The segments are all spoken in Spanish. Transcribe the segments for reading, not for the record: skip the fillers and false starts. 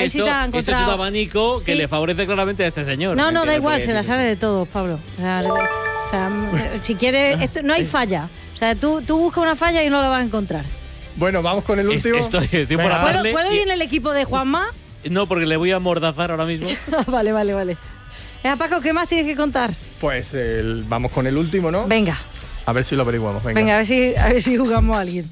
ahí sí te ha Esto encontrado. es un abanico que le favorece claramente a este señor. No, da igual, se se la sabe de todo, Pablo. O sea, si quieres, no hay falla. O sea, tú buscas una falla y no la vas a encontrar. Bueno, vamos con el último. Estoy por hablarle. ¿Puedo ir en el equipo de Juanma? No, porque le voy a amordazar ahora mismo. Vale. Paco, ¿qué más tienes que contar? Pues vamos con el último, ¿no? Venga. A ver si lo averiguamos. Venga, a ver si jugamos a alguien.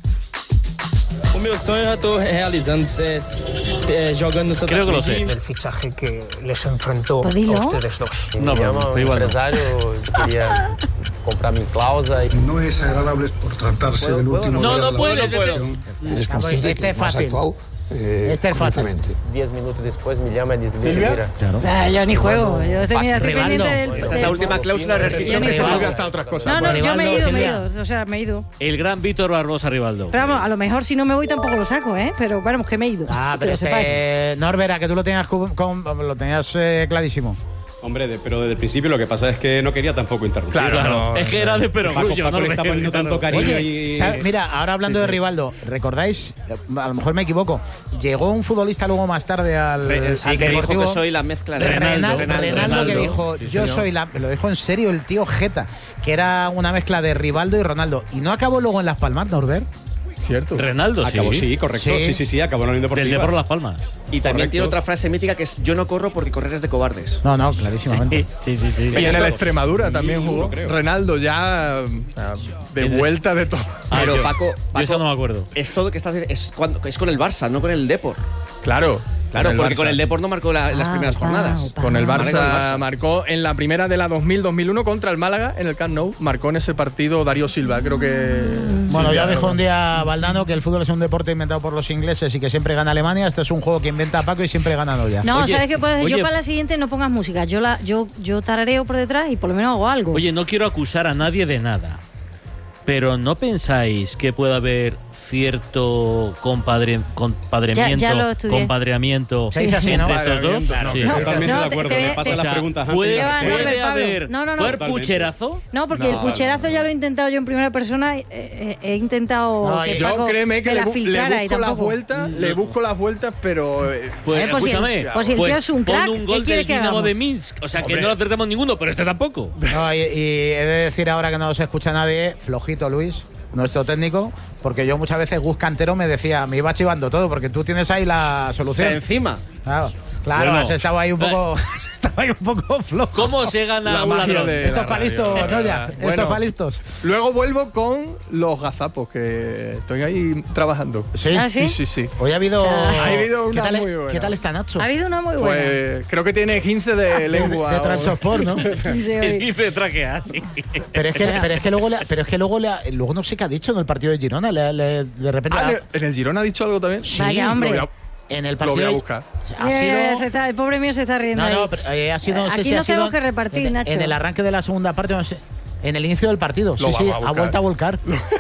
O meu sonho eu estou realizando jogando no Santa Creo que lo Cruz. sé. El fichaje que les enfrentó Pues a dilo. ustedes dos. No, pero igual no. empresario quería comprar mi cláusula. No es agradable por tratarse del último No, día no de la puedes. competición. Es consciente Este que es no has fácil. actuado Este es fácil. correctamente. 10 minutos después me llama y dice, ¿Silvia? mira, Yo ni juego. Yo estoy pendiente del. Esta es la última cláusula de rescisión que se Silvia va. hasta otras cosas. No, yo me he ido, Silvia. O sea, me he ido. El gran Víctor Barbosa Rivaldo. Pero vamos, a lo mejor si no me voy tampoco lo saco, ¿eh? Pero vamos, que me he ido. Pero lo sepáis. Norbera, que tú lo tenías clarísimo. Hombre, pero desde el principio lo que pasa es que no quería tampoco interrumpir. Claro, es que era de perogrullo. Paco le está poniendo tanto cariño Oye, y... mira, ahora hablando de Rivaldo, ¿recordáis? A lo mejor me equivoco. Llegó un futbolista luego más tarde al Sí, que dijo Deportivo. que soy la mezcla de Renaldo, que dijo, Sí, yo señor. soy lo dijo en serio el tío Jeta, que era una mezcla de Rivaldo y Ronaldo. Y no acabó luego en Las Palmas, Norbert. Cierto. Renaldo, Acabó, sí. sí, correcto. Sí. Sí, acabó en la Unión Del Deportiva. Depor Las Palmas. Y también Correcto. tiene otra frase mítica que es: yo no corro porque correr es de cobardes. No, clarísimamente. Sí. Y en el Extremadura también jugó. creo. Renaldo ya de vuelta de todo. Pero Paco, Yo eso no me acuerdo. es todo lo que estás es con el Barça, no con el Depor. Claro. Claro, porque Barça. con el Depor no marcó en las primeras jornadas. Con el Marcó el Barça Barça. marcó en la primera de la 2000-2001 contra el Málaga en el Camp Nou. Marcó en ese partido Darío Silva, creo que. Bueno, Silvia, ya dijo ¿no? un día Valdano que el fútbol es un deporte inventado por los ingleses y que siempre gana Alemania. Este es un juego que inventa Paco y siempre gana Noya. No, Oye, ¿sabes qué puedes hacer? Yo oye. para la siguiente no pongas música. Yo tarareo por detrás y por lo menos hago algo. Oye, no quiero acusar a nadie de nada, pero ¿no pensáis que puede haber cierto Ya lo estudié. compadreamiento Se dice así, ¿no? entre estos dos? Claro, Sí. Totalmente No, de acuerdo. te- Me te- pasan O las sea, preguntas antes. puede, ¿Qué va, Norbert, puede Pablo? haber No. ¿Fue Totalmente. pucherazo? No, porque el pucherazo ya lo he intentado yo en primera persona. He intentado No, que Yo Paco créeme que me le la filtrara y tampoco. le busco las vueltas, pero Pues pues si el- escúchame, pues si el tío es un pon crack, un ¿qué gol quiere del que Dinamo hagamos? de Minsk. O sea, que no lo acertamos ninguno, pero este tampoco. No, y he de decir ahora que no se escucha nadie, flojito Luis, nuestro técnico, porque yo muchas veces Gus Cantero me decía, me iba chivando todo, porque tú tienes ahí la O sea, solución. encima. Claro, Bueno. has estado ahí un poco, estaba ahí un poco flojo. ¿Cómo se gana La un magia ladrón? de- Esto es la para listos, radio, ¿no? es Ya, verdad. esto Bueno. es para listos. luego vuelvo con los gazapos, que estoy ahí trabajando. Sí. ¿Ah, sí? Sí. Hoy ha habido. Ha habido ¿Qué una tal, muy buena. ¿Qué tal está Nacho? Ha habido una muy buena. Pues creo que tiene 15 de lengua. De o- Transport, ¿no? Dice Es hoy. que hice traquea, sí. Pero es que luego luego no sé qué ha dicho en el partido de Girona. De repente. ¿En el Girona ha dicho algo también? Sí, Vaya, hombre. Lo voy en el lo partido. voy a buscar. Ha Mira, sido. el pobre mío se está riendo. No, ahí. pero ha sido. No sé Aquí si no ha sido tenemos que repartir, en, Nacho. En el arranque de la segunda parte, no sé, en el inicio del partido. Lo Sí, vamos a ha buscar. vuelto a volcar.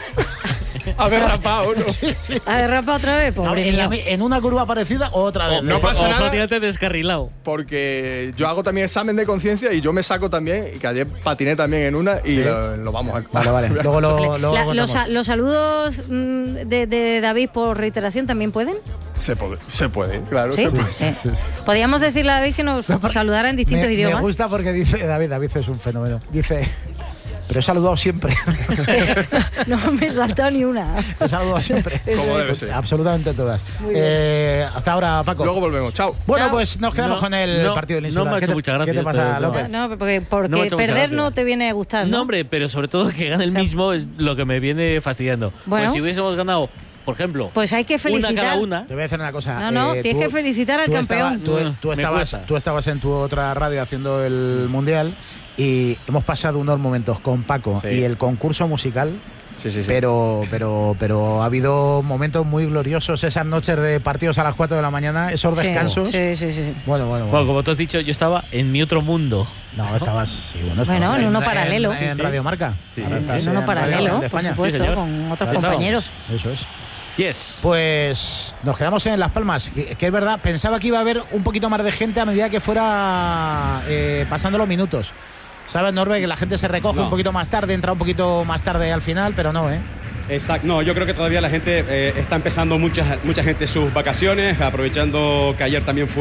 Ha derrapado, ¿no? ¿Ha derrapado otra vez? Pobre en, mío. en una curva parecida, otra vez. no pasa O nada. prácticamente descarrilado. Porque yo hago también examen de conciencia y yo me saco también, y que ayer patiné también en una y lo vamos a. Vale. Luego lo Los contamos. saludos de David por reiteración también pueden. Se puede, claro. ¿Sí? Se puede. Sí. Podríamos decirle a David que nos saludara en distintos Me idiomas. gusta porque dice David es un fenómeno. Dice, pero he saludado siempre. Sí. No me he saltado ni una. He saludado siempre. Como debe ser. Absolutamente todas. Hasta ahora, Paco. Luego volvemos. Chao. Bueno, Chao. pues nos quedamos No, con el no, partido del no Insular. me ha ¿Qué hecho te- mucha gracia ¿Qué te pasa, esto, López? No, porque No me ha hecho mucha perder gracia. no te viene a gustar, ¿no? No, hombre, pero sobre todo que gane el O sea, mismo es lo que me viene fastidiando. Bueno. Pues si hubiésemos ganado, por ejemplo, Pues hay que felicitar. una cada una. Te voy a decir una cosa. No, tienes que felicitar al campeón. Tú estabas en tu otra radio haciendo el Mundial y hemos pasado unos momentos con Paco Sí. y el concurso musical. Sí. Pero ha habido momentos muy gloriosos, esas noches de partidos a las 4 de la mañana, esos Sí, descansos. Sí. Bueno. Bueno, como tú has dicho, yo estaba en mi otro mundo. No, estabas. Sí, estabas Bueno, en uno en- paralelo. En Radio Marca. Sí, Ahora sí, estás En uno Radio paralelo, de por España. supuesto, Sí, señor. con otros Ahí estábamos. compañeros. Eso es. Yes. Pues nos quedamos en Las Palmas, que es verdad, pensaba que iba a haber un poquito más de gente a medida que fuera pasando los minutos. ¿Sabes, Norbe? Que la gente se recoge No. un poquito más tarde, entra un poquito más tarde al final, pero no, ¿eh? Exacto. No, yo creo que todavía la gente está empezando mucha gente sus vacaciones, aprovechando que ayer también fue